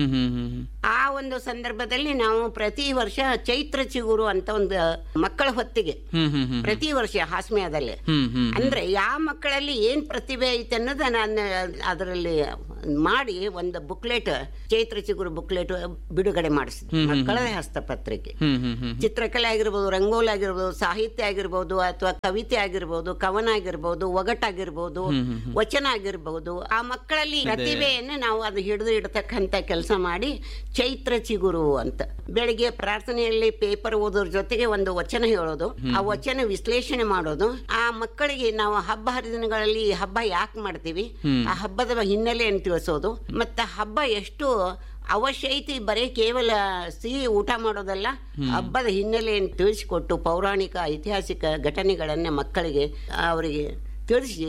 ಆ ಒಂದು ಸಂದರ್ಭದಲ್ಲಿ ನಾವು ಪ್ರತಿ ವರ್ಷ ಚೈತ್ರ ಚಿಗುರು ಅಂತ ಒಂದು ಮಕ್ಕಳ ಹೊತ್ತಿಗೆ ಪ್ರತಿ ವರ್ಷ ಹಾಸ್ಮಿಯಾದಲ್ಲಿ, ಅಂದ್ರೆ ಯಾವ ಮಕ್ಕಳಲ್ಲಿ ಏನ್ ಪ್ರತಿಭೆ ಐತೆ ಅನ್ನೋದು ನಾನು ಅದರಲ್ಲಿ ಮಾಡಿ ಒಂದು ಬುಕ್ಲೆಟ್, ಚೈತ್ರ ಚಿಗುರು ಬುಕ್ಲೆಟ್ ಬಿಡುಗಡೆ ಮಾಡಿಸಿದ್ವಿ. ಮಕ್ಕಳದೇ ಹಸ್ತಪತ್ರಿಕೆ, ಚಿತ್ರಕಲೆ ಆಗಿರ್ಬೋದು, ರಂಗೋಲಿ ಆಗಿರ್ಬೋದು, ಸಾಹಿತ್ಯ ಆಗಿರ್ಬೋದು, ಅಥವಾ ಕವಿತೆ ಆಗಿರ್ಬೋದು, ಕವನ ಆಗಿರ್ಬೋದು, ಒಗಟಾಗಿರ್ಬೋದು, ವಚನ ಆಗಿರ್ಬೋದು, ಆ ಮಕ್ಕಳಲ್ಲಿ ಪ್ರತಿಭೆಯನ್ನು ನಾವು ಅದು ಹಿಡಿದು ಇಡತಕ್ಕಂತ ಕೆಲಸ ಮಾಡಿ ಚೈತ್ರ ಚಿಗುರು ಅಂತ ಬೆಳಿಗ್ಗೆ ಪ್ರಾರ್ಥನೆಯಲ್ಲಿ ಪೇಪರ್ ಓದೋದ್ರ ಜೊತೆಗೆ ಒಂದು ವಚನ ಹೇಳೋದು, ಆ ವಚನ ವಿಶ್ಲೇಷಣೆ ಮಾಡೋದು, ಆ ಮಕ್ಕಳಿಗೆ ನಾವು ಹಬ್ಬ ಹರಿದಿನಗಳಲ್ಲಿ ಈ ಹಬ್ಬ ಯಾಕೆ ಮಾಡ್ತೀವಿ, ಆ ಹಬ್ಬದ ಹಿನ್ನೆಲೆಯನ್ನು ತಿಳಿಸೋದು, ಮತ್ತೆ ಹಬ್ಬ ಎಷ್ಟು ಅವಶ್ಯ ಐತಿ, ಬರೀ ಕೇವಲ ಸಿಹಿ ಊಟ ಮಾಡೋದಲ್ಲ, ಹಬ್ಬದ ಹಿನ್ನೆಲೆಯನ್ನು ತಿಳಿಸಿಕೊಟ್ಟು ಪೌರಾಣಿಕ ಐತಿಹಾಸಿಕ ಘಟನೆಗಳನ್ನ ಮಕ್ಕಳಿಗೆ ಅವರಿಗೆ ತಿಳಿಸಿ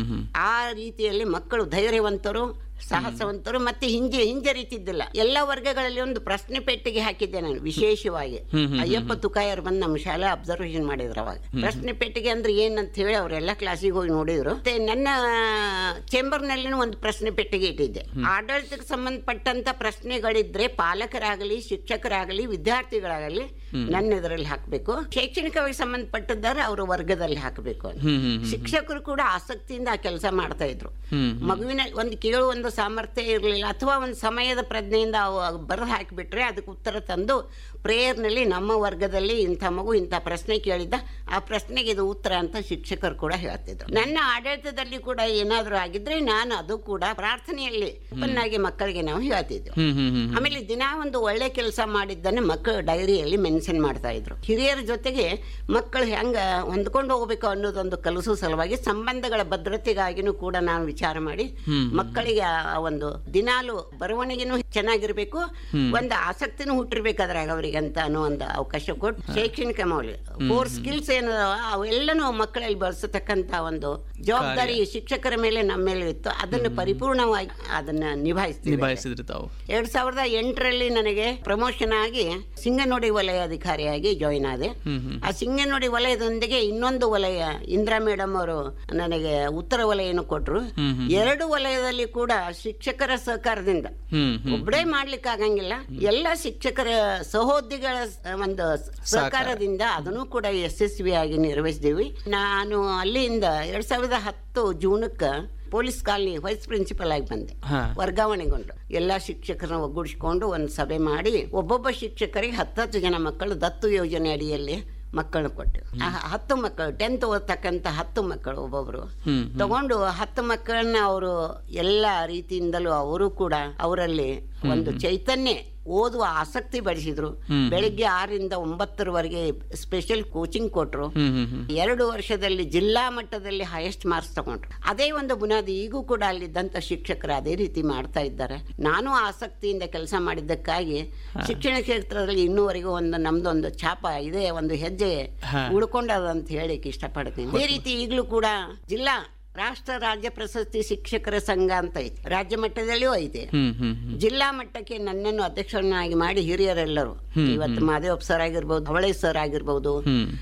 ಆ ರೀತಿಯಲ್ಲಿ ಮಕ್ಕಳು ಧೈರ್ಯವಂತರು, ಸಾಹಸವಂತರು, ಮತ್ತೆ ಹಿಂಜೆ ಹಿಂಜರಿತಿದ್ದಿಲ್ಲ. ಎಲ್ಲ ವರ್ಗಗಳಲ್ಲಿ ಒಂದು ಪ್ರಶ್ನೆ ಪೆಟ್ಟಿಗೆ ಹಾಕಿದ್ದೆ ನಾನು ವಿಶೇಷವಾಗಿ. ಅಯ್ಯಪ್ಪ ತುಕಾಯರ್ ಬಂದು ನಮ್ಮ ಶಾಲೆ ಅಬ್ಸರ್ವೇಷನ್ ಮಾಡಿದ್ರು. ಅವಾಗ ಪ್ರಶ್ನೆ ಪೆಟ್ಟಿಗೆ ಅಂದ್ರೆ ಏನಂತ ಹೇಳಿ ಅವರೆಲ್ಲ ಕ್ಲಾಸಿಗೆ ಹೋಗಿ ನೋಡಿದ್ರು. ಮತ್ತೆ ನನ್ನ ಚೇಂಬರ್ ನಲ್ಲಿ ಒಂದು ಪ್ರಶ್ನೆ ಪೆಟ್ಟಿಗೆ ಇಟ್ಟಿದ್ದೆ. ಆಡಳಿತಕ್ಕೆ ಸಂಬಂಧಪಟ್ಟಂತ ಪ್ರಶ್ನೆಗಳಿದ್ರೆ ಪಾಲಕರಾಗಲಿ, ಶಿಕ್ಷಕರಾಗಲಿ, ವಿದ್ಯಾರ್ಥಿಗಳಾಗಲಿ ನನ್ನ ಇದರಲ್ಲಿ ಹಾಕಬೇಕು. ಶೈಕ್ಷಣಿಕವಾಗಿ ಸಂಬಂಧಪಟ್ಟಿದ್ದಾರೆ ಅವರ ವರ್ಗದಲ್ಲಿ ಹಾಕಬೇಕು ಅಂತ. ಶಿಕ್ಷಕರು ಕೂಡ ಆಸಕ್ತಿಯಿಂದ ಆ ಕೆಲಸ ಮಾಡ್ತಾ ಇದ್ರು. ಮಗುವಿನ ಒಂದು ಕೇಳುವ ಒಂದು ಸಾಮರ್ಥ್ಯ ಇರಲಿಲ್ಲ, ಅಥವಾ ಒಂದು ಸಮಯದ ಪ್ರಜ್ಞೆಯಿಂದ ಬರೆದು ಹಾಕಿಬಿಟ್ರೆ ಅದಕ್ಕೆ ಉತ್ತರ ತಂದು ಪ್ರೇಯರ್ನಲ್ಲಿ ನಮ್ಮ ವರ್ಗದಲ್ಲಿ ಇಂಥ ಮಗು ಇಂಥ ಪ್ರಶ್ನೆ ಕೇಳಿದ್ದ, ಆ ಪ್ರಶ್ನೆಗೆ ಇದು ಉತ್ತರ ಅಂತ ಶಿಕ್ಷಕರು ಕೂಡ ಹೇಳ್ತಿದ್ರು. ನನ್ನ ಆಡಳಿತದಲ್ಲಿ ಕೂಡ ಏನಾದರೂ ಆಗಿದ್ರೆ ನಾನು ಅದು ಕೂಡ ಪ್ರಾರ್ಥನೆಯಲ್ಲಿ ಚೆನ್ನಾಗಿ ಮಕ್ಕಳಿಗೆ ನಾವು ಹೇಳ್ತಿದ್ವಿ. ಆಮೇಲೆ ದಿನ ಒಂದು ಒಳ್ಳೆ ಕೆಲಸ ಮಾಡಿದ್ದನ್ನು ಮಕ್ಕಳು ಡೈರಿಯಲ್ಲಿ ಮೆನ್ಷನ್ ಮಾಡ್ತಾ ಇದ್ರು. ಹಿರಿಯರ ಜೊತೆಗೆ ಮಕ್ಕಳು ಹೆಂಗ ಹೊಂದ್ಕೊಂಡು ಹೋಗ್ಬೇಕು ಅನ್ನೋದೊಂದು ಕಲಿಸೋ ಸಲುವಾಗಿ ಸಂಬಂಧಗಳ ಭದ್ರತೆಗಾಗಿನೂ ಕೂಡ ನಾನು ವಿಚಾರ ಮಾಡಿ ಮಕ್ಕಳಿಗೆ ಒಂದು ದಿನಾಲು ಬರವಣಿಗೆನೂ ಚೆನ್ನಾಗಿರ್ಬೇಕು, ಒಂದು ಆಸಕ್ತಿನೂ ಹುಟ್ಟಿರ್ಬೇಕು ಅದ್ರಾಗ ಅವರಿಗೆ ಅಂತ ಅನ್ನೋ ಒಂದು ಅವಕಾಶ ಕೊಟ್ಟು ಶೈಕ್ಷಣಿಕ ಮೌಲ್ಯ ಫೋರ್ ಸ್ಕಿಲ್ಸ್ ಏನ ಅವೆಲ್ಲನೂ ಮಕ್ಕಳಲ್ಲಿ ಬಳಸತಕ್ಕಂತ ಒಂದು ಜವಾಬ್ದಾರಿ ಶಿಕ್ಷಕರ ಮೇಲೆ ನಮ್ಮ ಮೇಲೆ ಇತ್ತು. ಅದನ್ನು ಪರಿಪೂರ್ಣವಾಗಿ ಅದನ್ನ ನಿಭಾಯಿಸ್ತೀವಿ. ಎರಡ್ ಸಾವಿರದ ಎಂಟರಲ್ಲಿ ನನಗೆ ಪ್ರಮೋಷನ್ ಆಗಿ ಸಿಂಗನೋಡಿ ವಲಯ ಅಧಿಕಾರಿಯಾಗಿ ಜಾಯಿನ್ ಆದೆ. ಆ ಸಿಂಗನೋಡಿ ವಲಯದೊಂದಿಗೆ ಇನ್ನೊಂದು ವಲಯ ಇಂದಿರಾ ಮೇಡಮ್ ಅವರು ನನಗೆ ಉತ್ತರ ವಲಯನು ಕೊಟ್ಟರು. ಎರಡು ವಲಯದಲ್ಲಿ ಕೂಡ ಶಿಕ್ಷಕರ ಸಹಕಾರದಿಂದ, ಒಬ್ಬರೇ ಮಾಡ್ಲಿಕ್ಕೆ ಆಗಂಗಿಲ್ಲ, ಎಲ್ಲ ಶಿಕ್ಷಕರ ಸಹೋದ್ಯೋಗಿಗಳ ಒಂದು ಸಹಕಾರದಿಂದ ಅದನ್ನು ಕೂಡ ಯಶಸ್ವಿಯಾಗಿ ನಿರ್ವಹಿಸಿದೀವಿ. ನಾನು ಅಲ್ಲಿಂದ ಎರಡ್ ಸಾವಿರದ ಹತ್ತು ಜೂನಕ್ಕೆ ಪೊಲೀಸ್ ಕಾಲನಿ ವೈಸ್ ಪ್ರಿನ್ಸಿಪಲ್ ಆಗಿ ಬಂದೆ, ವರ್ಗಾವಣೆಗೊಂಡು. ಎಲ್ಲಾ ಶಿಕ್ಷಕರನ್ನ ಒಗ್ಗೂಡಿಸಿಕೊಂಡು ಒಂದು ಸಭೆ ಮಾಡಿ ಒಬ್ಬೊಬ್ಬ ಶಿಕ್ಷಕರಿಗೆ ಹತ್ತತ್ತು ಜನ ಮಕ್ಕಳು ದತ್ತು ಯೋಜನೆ ಅಡಿಯಲ್ಲಿ ಮಕ್ಕಳು ಕೊಟ್ಟು ಆ ಹತ್ತು ಮಕ್ಕಳು ಟೆಂತ್ ಓದ್ತಕ್ಕಂಥ ಹತ್ತು ಮಕ್ಕಳು ಒಬ್ಬೊಬ್ರು ತಗೊಂಡು ಹತ್ತು ಮಕ್ಕಳನ್ನ ಅವರು ಎಲ್ಲ ರೀತಿಯಿಂದಲೂ ಅವರು ಕೂಡ ಅವರಲ್ಲಿ ಒಂದು ಚೈತನ್ಯ ಓದುವ ಆಸಕ್ತಿ ಬೆಳೆಸಿದ್ರು. ಬೆಳಿಗ್ಗೆ ಆರರಿಂದ ಒಂಬತ್ತರವರೆಗೆ ಸ್ಪೆಷಲ್ ಕೋಚಿಂಗ್ ಕೊಟ್ರು. ಎರಡು ವರ್ಷದಲ್ಲಿ ಜಿಲ್ಲಾ ಮಟ್ಟದಲ್ಲಿ ಹೈಯೆಸ್ಟ್ ಮಾರ್ಕ್ಸ್ ತಗೊಂಡ್ರು. ಅದೇ ಒಂದು ಬುನಾದಿ ಈಗೂ ಕೂಡ ಅಲ್ಲಿದ್ದಂತ ಶಿಕ್ಷಕರು ಅದೇ ರೀತಿ ಮಾಡ್ತಾ ಇದ್ದಾರೆ. ನಾನು ಆಸಕ್ತಿಯಿಂದ ಕೆಲಸ ಮಾಡಿದ್ದಕ್ಕಾಗಿ ಶಿಕ್ಷಣ ಕ್ಷೇತ್ರದಲ್ಲಿ ಇನ್ನೂವರೆಗೂ ಒಂದು ನಮ್ದೊಂದು ಛಾಪ ಇದೆ, ಒಂದು ಹೆಜ್ಜೆ ಉಳ್ಕೊಂಡದಂತ ಹೇಳಿಕ್ ಇಷ್ಟಪಡ್ತೀನಿ. ಅದೇ ರೀತಿ ಈಗಲೂ ಕೂಡ ಜಿಲ್ಲಾ ರಾಷ್ಟ್ರ ರಾಜ್ಯ ಪ್ರಶಸ್ತಿ ಶಿಕ್ಷಕರ ಸಂಘ ಅಂತ ಐತಿ, ರಾಜ್ಯ ಮಟ್ಟದಲ್ಲಿಯೂ ಐತೆ. ಜಿಲ್ಲಾ ಮಟ್ಟಕ್ಕೆ ನನ್ನನ್ನು ಅಧ್ಯಕ್ಷರನ್ನಾಗಿ ಮಾಡಿ ಹಿರಿಯರೆಲ್ಲರೂ, ಇವತ್ತು ಮಾದೇವಪ್ಪ ಸರ್ ಆಗಿರ್ಬೋದು, ಅವಳೆ ಸರ್ ಆಗಿರ್ಬೋದು,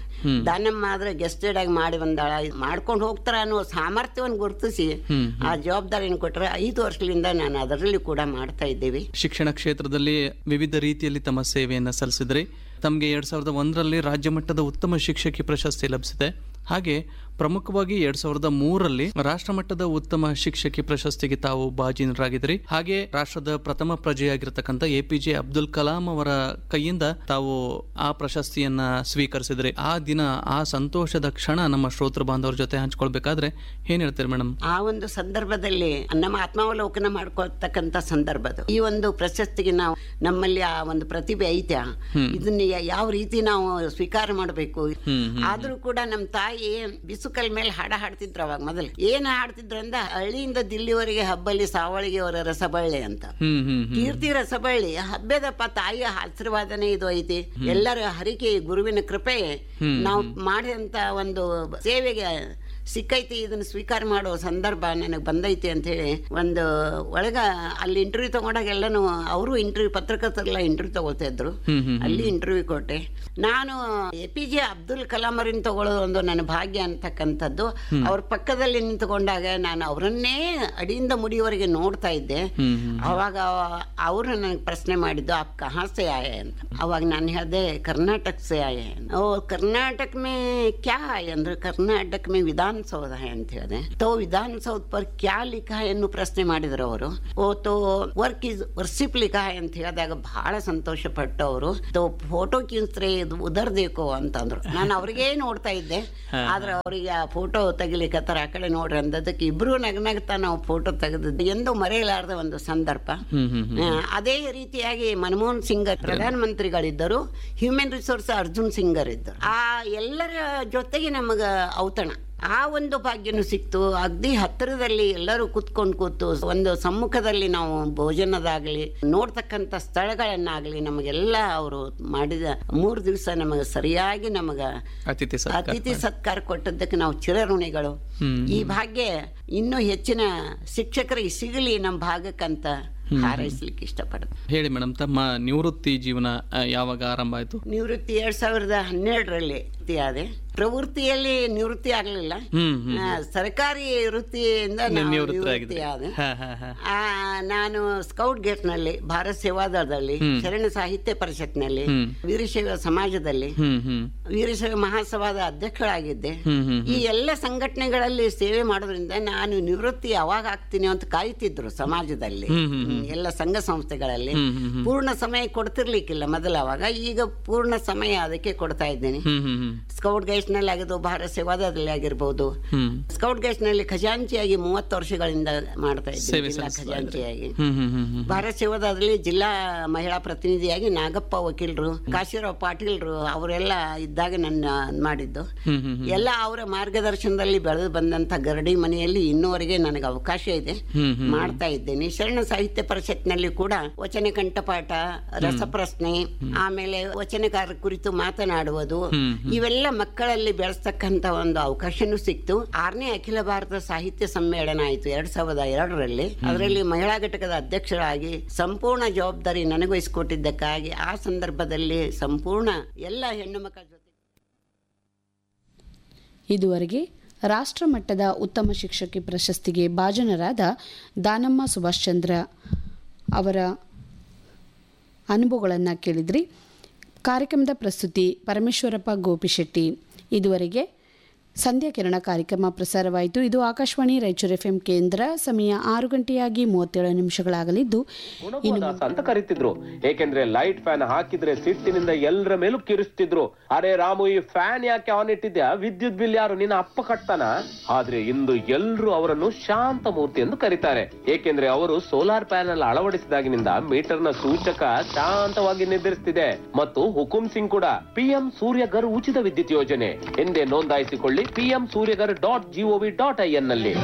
ದಾನಮ್ಮ ಆದ್ರೆ ಗೆಸ್ಟೆಡ್ ಆಗಿ ಮಾಡಿ ಬಂದಾಳ, ಮಾಡ್ಕೊಂಡು ಹೋಗ್ತಾರ ಅನ್ನೋ ಸಾಮರ್ಥ್ಯವನ್ನು ಗುರುತಿಸಿ ಆ ಜವಾಬ್ದಾರಿಯನ್ನು ಕೊಟ್ಟರೆ ಐದು ವರ್ಷದಿಂದ ನಾನು ಅದರಲ್ಲಿ ಕೂಡ ಮಾಡ್ತಾ ಇದ್ದೇವೆ. ಶಿಕ್ಷಣ ಕ್ಷೇತ್ರದಲ್ಲಿ ವಿವಿಧ ರೀತಿಯಲ್ಲಿ ತಮ್ಮ ಸೇವೆಯನ್ನು ಸಲ್ಲಿಸಿದ್ರಿ. ತಮಗೆ ಎರಡ್ ಸಾವಿರದ ಒಂದರಲ್ಲಿ ರಾಜ್ಯ ಮಟ್ಟದ ಉತ್ತಮ ಶಿಕ್ಷಕಿ ಪ್ರಶಸ್ತಿ ಲಭಿಸಿದೆ. ಹಾಗೆ ಪ್ರಮುಖವಾಗಿ ಎರಡ್ ಸಾವಿರದ ಮೂರರಲ್ಲಿ ರಾಷ್ಟ್ರ ಮಟ್ಟದ ಉತ್ತಮ ಶಿಕ್ಷಕಿ ಪ್ರಶಸ್ತಿಗೆ ತಾವು ಭಾಜನರಾಗಿದ್ರಿ. ಹಾಗೆ ರಾಷ್ಟ್ರದ ಪ್ರಥಮ ಪ್ರಜೆಯಾಗಿರ್ತಕ್ಕಂಥ A P J Abdul Kalam ಅವರ ಕೈಯಿಂದ ತಾವು ಆ ಪ್ರಶಸ್ತಿಯನ್ನ ಸ್ವೀಕರಿಸಿದ್ರಿ. ಆ ದಿನ ಆ ಸಂತೋಷದ ಕ್ಷಣ ನಮ್ಮ ಶ್ರೋತೃ ಬಾಂಧವರ ಜೊತೆ ಹಂಚ್ಕೊಳ್ಬೇಕಾದ್ರೆ ಏನ್ ಹೇಳ್ತೀರಿ ಮೇಡಮ್? ಆ ಒಂದು ಸಂದರ್ಭದಲ್ಲಿ ನಮ್ಮ ಆತ್ಮಾವಲೋಕನ ಮಾಡ್ಕೊಳ್ತಕ್ಕಂಥ ಸಂದರ್ಭದ ಈ ಒಂದು ಪ್ರಶಸ್ತಿಗೆ ನಾವು ನಮ್ಮಲ್ಲಿ ಆ ಒಂದು ಪ್ರತಿಭೆ ಐತೆ, ಇದನ್ನ ಯಾವ ರೀತಿ ನಾವು ಸ್ವೀಕಾರ ಮಾಡಬೇಕು. ಆದ್ರೂ ಕೂಡ ನಮ್ಮ ತಾಯಿ ಬಿಸುಕಲ್ ಮೇಲೆ ಹಾಡ ಹಾಡ್ತಿದ್ರು. ಅವಾಗ ಮೊದಲು ಏನ್ ಹಾಡ್ತಿದ್ರು ಅಂದ ಹಳ್ಳಿಯಿಂದ ದಿಲ್ಲಿವರೆಗೆ ಹಬ್ಬಲ್ಲಿ ಸಾವಳಿಗೆ ಅವರ ರಸಬಳ್ಳಿ ಅಂತ, ಕೀರ್ತಿ ರಸಬಳ್ಳಿ ಹಬ್ಬದಪ್ಪ ತಾಯಿಯ ಆಶೀರ್ವಾದನೆ ಇದು ಐತಿ, ಎಲ್ಲರ ಹರಿಕೆ ಗುರುವಿನ ಕೃಪೆ ನಾವು ಮಾಡಿದಂತ ಒಂದು ಸೇವೆಗೆ ಸಿಕ್ಕೈತಿ, ಇದನ್ನ ಸ್ವೀಕಾರ ಮಾಡೋ ಸಂದರ್ಭ ನನಗೆ ಬಂದೈತಿ ಅಂತ ಹೇಳಿ ಒಂದು ಒಳಗ ಅಲ್ಲಿ ಇಂಟರ್ವ್ಯೂ ತಗೊಂಡಾಗ ಎಲ್ಲಾನು ಅವರು ಇಂಟರ್ವ್ಯೂ ಪತ್ರಕರ್ತರೆಲ್ಲ ಇಂಟರ್ವ್ಯೂ ತಗೋತಾ ಇದ್ರು, ಅಲ್ಲಿ ಇಂಟರ್ವ್ಯೂ ಕೊಟ್ಟೆ. ನಾನು A P J Abdul Kalam ಅವರನ್ನ ತಗೊಳ್ಳೋದು ಒಂದು ನನ್ನ ಭಾಗ್ಯ ಅಂತಕ್ಕಂಥದ್ದು. ಅವ್ರ ಪಕ್ಕದಲ್ಲಿ ನಿಂತುಕೊಂಡಾಗ ನಾನು ಅವರನ್ನೇ ಅಡಿಯಿಂದ ಮುಡಿಯವರೆಗೆ ನೋಡ್ತಾ ಇದ್ದೆ. ಅವಾಗ ಅವರು ನನಗೆ ಪ್ರಶ್ನೆ ಮಾಡಿದ್ದು ಆಪ್ ಕಹಾ ಸೆ ಆಯೆ ಅಂತ. ಅವಾಗ ನಾನು ಹೇಳಿದೆ ಕರ್ನಾಟಕ ಸೆ ಆಯೆ. ಓ ಕರ್ನಾಟಕ ಮೇ ಕ್ಯಾ ಆಯೆ ಅಂದ್ರೆ ಕರ್ನಾಟಕ ಮೇ ವಿಧಾನ ಸೌಧ ಅಂತ ಹೇಳಿದೆ. ತೋ ವಿಧಾನಸೌಧ ಪರ್ ಕ್ಯಾ ಲಿಖಾ ಎನ್ನು ಪ್ರಶ್ನೆ ಮಾಡಿದ್ರು ಅವರು. ಓ ತೋ ವರ್ಕ್ ಇಸ್ ವರ್ಸಿಪ್ ಲಿಖಾ ಅಂತ ಹೇಳಿದಾಗ ಬಹಳ ಸಂತೋಷ ಪಟ್ಟು ಅವರು ತೋ ಫೋಟೋ ಕಿಂಚ್ರೆ ಉದರ್ ದೇಕೋ ಅಂತಂದ್ರು. ನಾನು ಅವ್ರಿಗೇ ನೋಡ್ತಾ ಇದ್ದೆ, ಆದ್ರೆ ಅವರಿಗೆ ಆ ಫೋಟೋ ತೆಗಿಲಿಕ್ಕತ್ತಾರ, ಆ ಕಡೆ ನೋಡ್ರಿ ಅಂದದಕ್ಕೆ ಇಬ್ರು ನಗ್ನಗ್ತಾ ನಾವು ಫೋಟೋ ತೆಗೆದಿದ್ದು ಎಂದು ಮರೆಯಲಾರದ ಒಂದು ಸಂದರ್ಭ. ಅದೇ ರೀತಿಯಾಗಿ ಮನಮೋಹನ್ ಸಿಂಗ್ ಪ್ರಧಾನ ಮಂತ್ರಿಗಳಿದ್ದರು, ಹ್ಯೂಮನ್ ರಿಸೋರ್ಸ್ ಅರ್ಜುನ್ ಸಿಂಗರ್ ಇದ್ದರು. ಆ ಎಲ್ಲರ ಜೊತೆಗೆ ನಮಗ ಔತಣ ಆ ಒಂದು ಭಾಗ್ಯನು ಸಿಕ್ತು. ಅಗ್ದಿ ಹತ್ತಿರದಲ್ಲಿ ಎಲ್ಲರೂ ಕುತ್ಕೊಂಡು ಕೂತು ಒಂದು ಸಮ್ಮುಖದಲ್ಲಿ ನಾವು ಭೋಜನದಾಗ್ಲಿ ನೋಡ್ತಕ್ಕಂಥ ಸ್ಥಳಗಳನ್ನಾಗ್ಲಿ ನಮಗೆಲ್ಲ ಅವರು ಮಾಡಿದ ಮೂರು ದಿವಸ ನಮಗೆ ಸರಿಯಾಗಿ ನಮಗ ಅತಿಥಿ ಅತಿಥಿ ಸತ್ಕಾರ ಕೊಟ್ಟದ್ದಕ್ಕೆ ನಾವು ಚಿರಋಣಿಗಳು. ಈ ಭಾಗ್ಯ ಇನ್ನೂ ಹೆಚ್ಚಿನ ಶಿಕ್ಷಕರಿಗೆ ಸಿಗಲಿ ನಮ್ಮ ಭಾಗಕ್ಕಂತ ಹಾರೈಸ್ಲಿಕ್ಕೆ ಇಷ್ಟಪಡ್ತೀನಿ. ಹೇಳಿ ಮೇಡಮ್, ತಮ್ಮ ನಿವೃತ್ತಿ ಜೀವನ ಯಾವಾಗ ಆರಂಭ ಆಯ್ತು? ನಿವೃತ್ತಿ ಎರಡ್ ಸಾವಿರದ ಹನ್ನೆರಡರಲ್ಲಿ ಆದೆ. ಪ್ರವೃತ್ತಿಯಲ್ಲಿ ನಿವೃತ್ತಿ ಆಗ್ಲಿಲ್ಲ, ಸರ್ಕಾರಿ ವೃತ್ತಿಯಿಂದ ನಿವೃತ್ತಿ ಆದೆ. ನಾನು ಸ್ಕೌಟ್ ಗೇಟ್ ನಲ್ಲಿ, ಭಾರತ್ ಸೇವಾದಳದಲ್ಲಿ, ಶರಣ ಸಾಹಿತ್ಯ ಪರಿಷತ್ನಲ್ಲಿ, ವೀರಶೈವ ಸಮಾಜದಲ್ಲಿ, ವೀರಶೈವ ಮಹಾಸಭಾದ ಅಧ್ಯಕ್ಷಳಾಗಿದ್ದೆ. ಈ ಎಲ್ಲ ಸಂಘಟನೆಗಳಲ್ಲಿ ಸೇವೆ ಮಾಡೋದ್ರಿಂದ ನಾನು ನಿವೃತ್ತಿ ಯಾವಾಗ ಆಗ್ತೀನಿ ಅಂತ ಕಾಯ್ತಿದ್ರು ಸಮಾಜದಲ್ಲಿ, ಎಲ್ಲ ಸಂಘ ಸಂಸ್ಥೆಗಳಲ್ಲಿ. ಪೂರ್ಣ ಸಮಯ ಕೊಡ್ತಿರ್ಲಿಕ್ಕಿಲ್ಲ ಮೊದಲು, ಅವಾಗ ಈಗ ಪೂರ್ಣ ಸಮಯ ಅದಕ್ಕೆ ಕೊಡ್ತಾ ಇದ್ದೇನೆ. ಸ್ಕೌಟ್ ಗೈಡ್ಸ್ ನಲ್ಲಿ ಆಗಿದ್ದು, ಭಾರತ ಸೇವಾದಳದಲ್ಲಿ ಆಗಿರ್ಬೋದು. ಸ್ಕೌಟ್ ಗೈಡ್ಸ್ ನಲ್ಲಿ ಖಜಾಂಚಿಯಾಗಿ ಮೂವತ್ತು ವರ್ಷಗಳಿಂದ ಮಾಡ್ತಾ ಇದ್ದೇನೆ, ಜಿಲ್ಲಾ ಖಜಾಂಚಿಯಾಗಿ. ಭಾರತ ಸೇವಾದಳದಲ್ಲಿ ಜಿಲ್ಲಾ ಮಹಿಳಾ ಪ್ರತಿನಿಧಿಯಾಗಿ ನಾಗಪ್ಪ ವಕೀಲರು, ಕಾಶಿರಾವ್ ಪಾಟೀಲ್ರು ಅವರೆಲ್ಲ ಇದ್ದಾಗ ನನ್ನ ಮಾಡಿದ್ದು. ಎಲ್ಲ ಅವರ ಮಾರ್ಗದರ್ಶನದಲ್ಲಿ ಬೆಳೆದು ಬಂದಂತ ಗರಡಿ ಮನೆಯಲ್ಲಿ ಇನ್ನೂವರೆಗೆ ನನಗೆ ಅವಕಾಶ ಇದೆ, ಮಾಡ್ತಾ ಇದ್ದೇನೆ. ಶರಣ ಸಾಹಿತ್ಯ ಪರಿಷತ್ನಲ್ಲಿ ಕೂಡ ವಚನ ಕಂಠಪಾಠ, ರಸಪ್ರಶ್ನೆ, ಆಮೇಲೆ ವಚನಕಾರ ಕುರಿತು ಮಾತನಾಡುವುದು, ಇವೆಲ್ಲ ಮಕ್ಕಳಲ್ಲಿ ಬೆಳೆಸ್ತಕ್ಕಂತ ಒಂದು ಅವಕಾಶನೂ ಸಿಕ್ತು. ಆರನೇ ಅಖಿಲ ಭಾರತ ಸಾಹಿತ್ಯ ಸಮ್ಮೇಳನ ಆಯಿತು ಎರಡ್ ಸಾವಿರದ ಎರಡರಲ್ಲಿ. ಅದರಲ್ಲಿ ಮಹಿಳಾ ಘಟಕದ ಅಧ್ಯಕ್ಷರಾಗಿ ಸಂಪೂರ್ಣ ಜವಾಬ್ದಾರಿ ನನಗೊಳಿಸಿಕೊಟ್ಟಿದ್ದಕ್ಕಾಗಿ ಆ ಸಂದರ್ಭದಲ್ಲಿ ಸಂಪೂರ್ಣ ಎಲ್ಲ ಹೆಣ್ಣು ಮಕ್ಕಳ ಜೊತೆ. ಇದುವರೆಗೆ ರಾಷ್ಟ್ರ ಮಟ್ಟದ ಉತ್ತಮ ಶಿಕ್ಷಕಿ ಪ್ರಶಸ್ತಿಗೆ ಭಾಜನರಾದ ದಾನಮ್ಮ ಸುಭಾಷ್ ಚಂದ್ರ ಅವರ ಅನುಭವಗಳನ್ನು ಕೇಳಿದ್ರಿ. ಕಾರ್ಯಕ್ರಮದ ಪ್ರಸ್ತುತಿ ಪರಮೇಶ್ವರಪ್ಪ ಗೋಪಿಶೆಟ್ಟಿ. ಇದುವರೆಗೆ ಸಂಧ್ಯಾ ಕಿರಣ ಕಾರ್ಯಕ್ರಮ ಪ್ರಸಾರವಾಯಿತು. ಇದು ಆಕಾಶವಾಣಿ ರಾಯಚೂರು ಎಫ್ಎಂ ಕೇಂದ್ರ. ಸಮಯ ಆರು ಗಂಟೆಯಾಗಿ ಮೂವತ್ತೇಳು ನಿಮಿಷಗಳಾಗಲಿದ್ದು ಅಂತ ಕರೀತಿದ್ರು. ಏಕೆಂದ್ರೆ ಲೈಟ್ ಫ್ಯಾನ್ ಹಾಕಿದ್ರೆ ಸಿಟ್ಟಿನಿಂದ ಎಲ್ಲರ ಮೇಲೂ ಕಿರಿಸ್ತಿದ್ರು. ಅರೆ ರಾಮು, ಈ ಫ್ಯಾನ್ ಯಾಕೆ ಆನ್ ಇಟ್ಟಿದ್ಯಾ? ವಿದ್ಯುತ್ ಬಿಲ್ ಯಾರು ನಿನ್ನ ಅಪ್ಪ ಕಟ್ತಾನ? ಆದ್ರೆ ಇಂದು ಎಲ್ರು ಅವರನ್ನು ಶಾಂತ ಮೂರ್ತಿ ಎಂದು ಕರೀತಾರೆ. ಏಕೆಂದ್ರೆ ಅವರು ಸೋಲಾರ್ ಪ್ಯಾನೆಲ್ ಅಳವಡಿಸಿದಾಗಿನಿಂದ ಮೀಟರ್ ನ ಸೂಚಕ ಶಾಂತವಾಗಿ ನಿರ್ಧರಿಸುತ್ತಿದೆ. ಮತ್ತು ಹುಕುಂ ಸಿಂಗ್ ಕೂಡ ಪಿಎಂ ಸೂರ್ಯಗರ್ ಉಚಿತ ವಿದ್ಯುತ್ ಯೋಜನೆ ಎಂದೇ ನೋಂದಾಯಿಸಿಕೊಳ್ಳಿ PM Surya Ghar dot gov dot I N ನಲ್ಲಿ.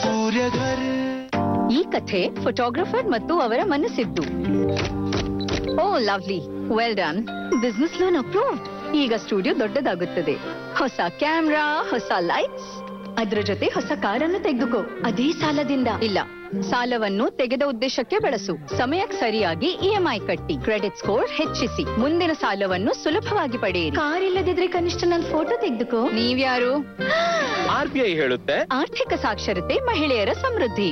ಈ ಕಥೆ ಫೋಟೋಗ್ರಫರ್ ಮತ್ತು ಅವರ ಮನಸ್ಸಿದ್ದು. ಓ lovely, well done. Business loan approved. ಈಗ ಸ್ಟುಡಿಯೋ ದೊಡ್ಡದಾಗುತ್ತದೆ. ಹೊಸ ಕ್ಯಾಮ್ರಾ, ಹೊಸ ಲೈಟ್ಸ್, ಅದರ ಜೊತೆ ಹೊಸ ಕಾರನ್ನು ತೆಗೆದುಕೋ. ಅದೇ ಸಾಲದಿಂದ ಇಲ್ಲ, ಸಾಲವನ್ನು ತೆಗೆದ ಉದ್ದೇಶಕ್ಕೆ ಬಳಸು. ಸಮಯಕ್ಕೆ ಸರಿಯಾಗಿ ಇಎಂಐ ಕಟ್ಟಿ, ಕ್ರೆಡಿಟ್ ಸ್ಕೋರ್ ಹೆಚ್ಚಿಸಿ, ಮುಂದಿನ ಸಾಲವನ್ನು ಸುಲಭವಾಗಿ ಪಡೆಯಿರಿ. ಕಾರ್ ಇಲ್ಲದಿದ್ರೆ ಕನಿಷ್ಠ ನನ್ನ ಫೋಟೋ ತೆಗೆದುಕೋ. ನೀವ್ಯಾರು? ಆರ್ಬಿಐ ಹೇಳುತ್ತೆ, ಆರ್ಥಿಕ ಸಾಕ್ಷರತೆ ಮಹಿಳೆಯರ ಸಮೃದ್ಧಿ.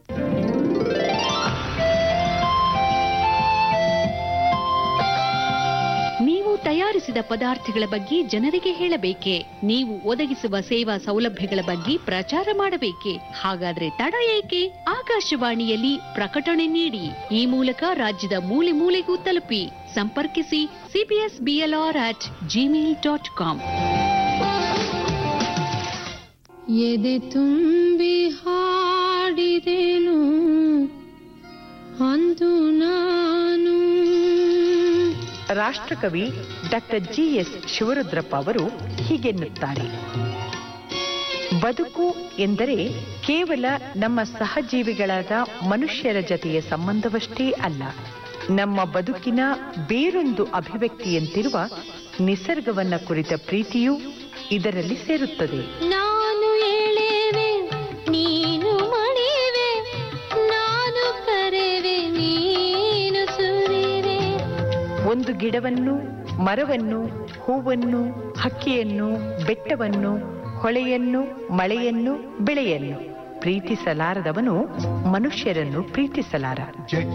ನೀವು ತಯಾರಿಸಿದ ಪದಾರ್ಥಗಳ ಬಗ್ಗೆ ಜನರಿಗೆ ಹೇಳಬೇಕೆ? ನೀವು ಒದಗಿಸುವ ಸೇವಾ ಸೌಲಭ್ಯಗಳ ಬಗ್ಗೆ ಪ್ರಚಾರ ಮಾಡಬೇಕೆ? ಹಾಗಾದ್ರೆ ತಡ ಏಕೆ? ಆಕಾಶವಾಣಿಯಲ್ಲಿ ಪ್ರಕಟಣೆ ನೀಡಿ. ಈ ಮೂಲಕ ರಾಜ್ಯದ ಮೂಲೆ ಮೂಲೆಗೂ ತಲುಪಿ. ಸಂಪರ್ಕಿಸಿ CBS BLR at Gmail dot com. ಎದೆ ತುಂಬಿ ಹಾಡಿದೆನು ಅಂದು ನಾನು. ರಾಷ್ಟ್ರಕವಿ ಡಾಕ್ಟರ್ ಜಿ ಎಸ್ ಶಿವರುದ್ರಪ್ಪ ಅವರು ಹೀಗೆನ್ನುತ್ತಾರೆ: ಬದುಕು ಎಂದರೆ ಕೇವಲ ನಮ್ಮ ಸಹಜೀವಿಗಳಾದ ಮನುಷ್ಯರ ಜತೆಯ ಸಂಬಂಧವಷ್ಟೇ ಅಲ್ಲ, ನಮ್ಮ ಬದುಕಿನ ಬೇರೊಂದು ಅಭಿವ್ಯಕ್ತಿಯಂತಿರುವ ನಿಸರ್ಗವನ್ನ ಕುರಿತ ಪ್ರೀತಿಯೂ ಇದರಲ್ಲಿ ಸೇರುತ್ತದೆ. ನಾನು ಏಳೇವೆ, ನೀನು ಮಣಿವೆ, ನಾನು ಕರೆವೆ, ನೀನು ಸುರಿವೆ. ಒಂದು ಗಿಡವನ್ನು, ಮರವನ್ನು, ಹೂವನ್ನು, ಹಕ್ಕಿಯನ್ನು, ಬೆಟ್ಟವನ್ನು, ಹೊಳೆಯನ್ನು, ಮಳೆಯನ್ನು, ಬೆಳೆಯನ್ನು ಪ್ರೀತಿಸಲಾರದವನು ಮನುಷ್ಯರನ್ನು ಪ್ರೀತಿಸಲಾರ.